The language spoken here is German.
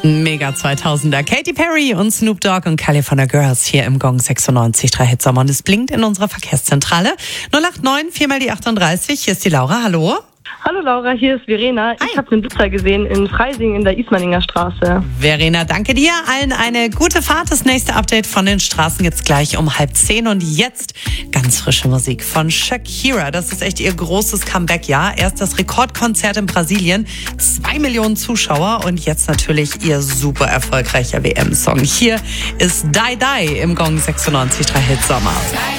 Mega 2000er. Katy Perry und Snoop Dogg und California Girls hier im Gong 96.3 Hit Sommer. Und es blinkt in unserer Verkehrszentrale. 089 4 mal die 38. Hier ist die Laura. Hallo. Hallo Laura, hier ist Verena. Hi. Ich habe den Blitzer gesehen in Freising in der Ismaninger Straße. Verena, danke dir. Allen eine gute Fahrt. Das nächste Update von den Straßen gibt's gleich um 9:30. Und jetzt ganz frische Musik von Shakira. Das ist echt ihr großes Comeback, ja. Erst das Rekordkonzert in Brasilien, 2 Millionen Zuschauer und jetzt natürlich ihr super erfolgreicher WM-Song. Hier ist Die Die im Gong 96.3 Hit Sommer.